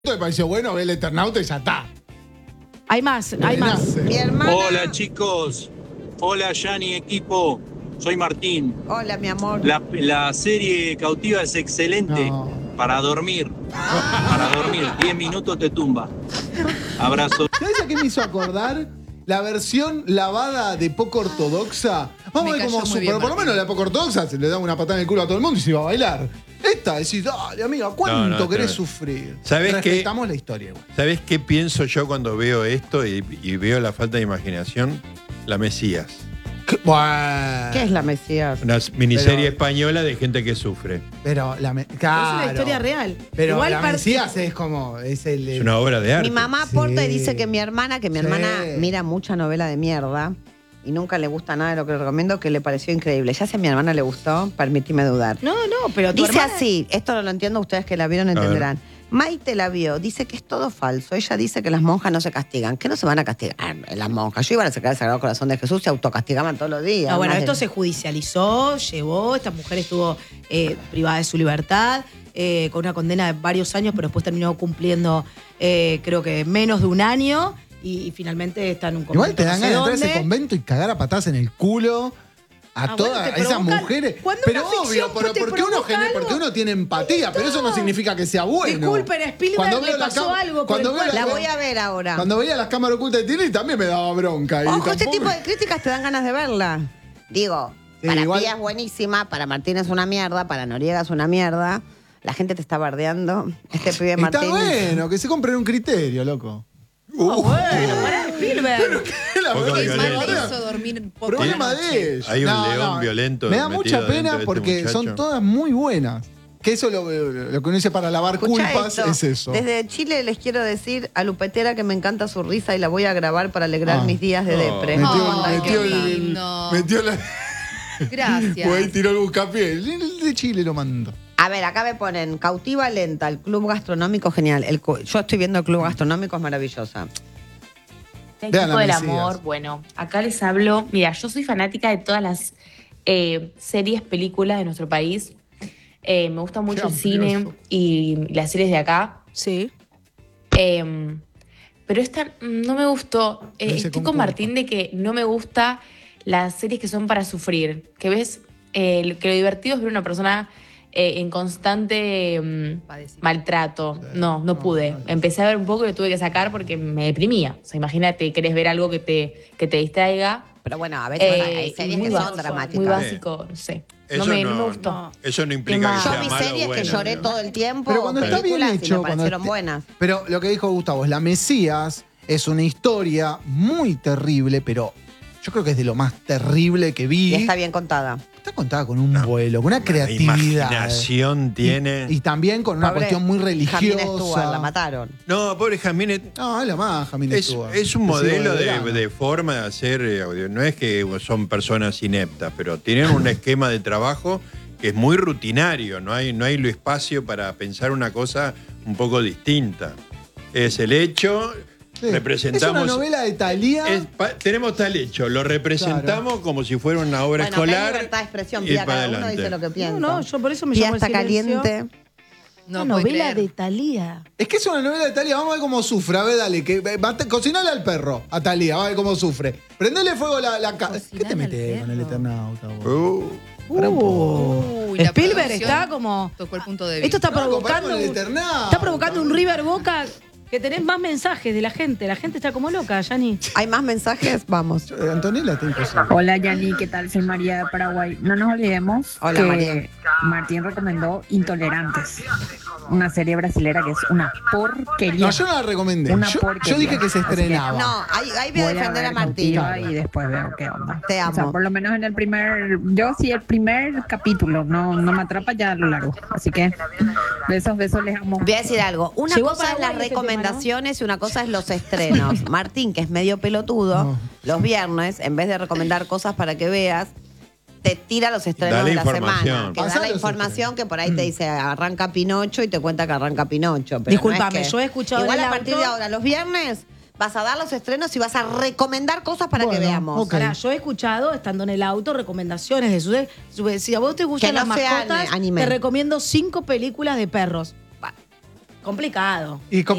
Me pareció bueno ver el Eternauta y ya está. Hay más, hay más. Mi hermana. Hola chicos, hola Yani equipo, soy Martín. Hola, mi amor. La serie Cautiva es excelente No. para dormir. Para dormir, 10 minutos te tumba. Abrazo. ¿Sabes a qué me hizo acordar? La versión lavada de poco ortodoxa. Vamos a ver cómo muy bien, pero por lo menos la poco ortodoxa se le da una patada en el culo a todo el mundo y se iba a bailar. Esta, decís, dale, amiga, ¿cuánto No, querés no. sufrir? ¿Sabés qué? Respetamos la historia, igual. ¿Sabés qué pienso yo cuando veo esto y veo la falta de imaginación? La Mesías. Bueno. ¿Qué es la Mesías? Una miniserie Pero- española de gente que sufre. Pero la Es claro. una historia real. Pero Igual la Mesías es como. Es el. Es una obra de arte. Mi mamá aporta y dice que mi hermana Sí. mira mucha novela de mierda y nunca le gusta nada de lo que le recomiendo, que le pareció increíble. Ya si a mi hermana le gustó, permitime dudar. No, pero tu Dice hermana- así, esto no lo entiendo, ustedes que la vieron entenderán. Maite la vio, dice que es todo falso. Ella dice que las monjas no se castigan. ¿Qué no se van a castigar las monjas? Yo iba a sacar el Sagrado Corazón de Jesús, se autocastigaban todos los días. No, bueno, Más esto de- se judicializó, llevó, esta mujer estuvo privada de su libertad, con una condena de varios años, pero después terminó cumpliendo, creo que menos de un año, y finalmente está en un convento. Igual te dan no sé ganas de entrar a ese dónde. convento y cagar a patadas en el culo a Ah, todas bueno, te esas provocan- mujeres. cuando Pero una obvio, ficción pero te porque provoca algo, porque uno tiene empatía, pero eso no significa que sea bueno. Disculpen, a Spielberg Cuando le veo la pasó cam- algo por cuando el veo cuerpo. La voy a ver ahora. Cuando veía las cámaras ocultas de Tini también me daba bronca. Y Ojo, este tampoco- tipo de críticas te dan ganas de verla. Digo, Sí, para igual- ti es buenísima, para Martín es una mierda, para Noriega es una mierda. La gente te está bardeando. Este pibe Está Martín. bueno, que se compren un criterio, loco. Oh, bueno, pará, Spielberg. La Poco verdad que Es se más, violento. le bardea. hizo dormir poco Problema la noche. de ellos. Hay un león violento Me da metido mucha dentro pena de este porque son muchacho. todas muy buenas. Que eso lo que uno dice para lavar Escuchá culpas esto. es eso. Desde Chile les quiero decir a Lupetera que me encanta su risa y la voy a grabar para alegrar Ah. mis días de Oh. depre. Ay, qué metió lindo. metió la. Gracias. Pues ahí tiró el buscapié. El de Chile lo mandó. A ver, acá me ponen Cautiva Lenta, el club gastronómico genial. Yo estoy viendo el club gastronómico, es maravillosa. Vean la Equipo del Mesías. amor, bueno, acá les hablo. Mira, yo soy fanática de todas las series, películas de nuestro país. Me gusta mucho el cine amplioso. y las series de acá. Sí. Pero esta no me gustó. No se Estoy con comporta. Martín de que no me gusta las series que son para sufrir. Que ves que lo divertido es ver una persona en constante Padecimiento. maltrato. No pude. Empecé a ver un poco y lo tuve que sacar porque me deprimía. O sea, imagínate, querés ver algo que te distraiga. Pero bueno, a veces hay y series muy que son básico, dramáticas. muy básico, no sé. No me gustó. no. Eso no implica Más. que Yo sea vi malo o series bueno, que lloré digamos. todo el tiempo, Pero cuando está bien películas, y hecho, me cuando parecieron esté- buenas. Pero lo que dijo Gustavo es la Mesías es una historia muy terrible, pero yo creo que es de lo más terrible que vi. Y está bien contada. Está contada con un vuelo, con una La creatividad. imaginación tiene. Y también con una Pobre cuestión muy Jamie Stewart, religiosa. la mataron. No, pobre Jamine. No, es la más, Jamín Es un modelo de de forma de hacer audio. No es que son personas ineptas, pero tienen un esquema de trabajo que es muy rutinario. No hay lo espacio para pensar una cosa un poco distinta. Es el hecho, representamos. Es una novela de Thalía. Tenemos tal hecho, lo representamos como si fuera una obra Bueno, acá hay escolar. libertad de expresión, y Pía, para cada uno adelante. dice lo que piensa. No, yo por eso me Pía llamo el está silencio. caliente. No Una puede novela creer. de Thalía. Es que es una novela de Thalía. Vamos a ver cómo sufre. A ver, dale. Cocinale al perro a Thalía. Va a ver cómo sufre. Prendele fuego la casa. ¿Qué te Cocinale metes al con el perro. Eternauta, vos? Para un Uy, la Spielberg producción está como. tocó el punto de Esto vista. está No, compará provocando. con el Eternauta. Está provocando un River Boca que tenés más mensajes de la gente. La gente está como loca, Yani. ¿Hay más mensajes? Vamos. Antonella está imposible. Hola Yani, ¿qué tal? Soy María de Paraguay. No nos olvidemos Hola, que María. Martín recomendó Intolerantes, una serie brasilera que es una porquería. No, yo no la recomendé. Una Yo porquería. dije que se Así que estrenaba. No, ahí voy a defender a ver Martín. Cautiva y después veo qué onda. Te O sea, amo. por lo menos en el el primer capítulo no me atrapa, ya lo largo. Así que besos les amo. Voy a decir algo. Una Llegó cosa es Paraguay las ese tema, ¿no? recomendaciones y una cosa es los estrenos. Martín, que es medio pelotudo, No. los viernes, en vez de recomendar cosas para que veas, te tira los estrenos Dale de la información. semana. Que da Pasá la los información estrenos. que por ahí te dice arranca Pinocho y te cuenta que arranca Pinocho. Pero Discúlpame, no es que- yo he escuchado Igual en el a partir auto- de ahora, los viernes, vas a dar los estrenos y vas a recomendar cosas para que Bueno, veamos. ok. Ahora, yo he escuchado, estando en el auto, recomendaciones de si a vos te gustan Que no las sean mascotas, anime. te recomiendo 5 películas de perros. Complicado. Y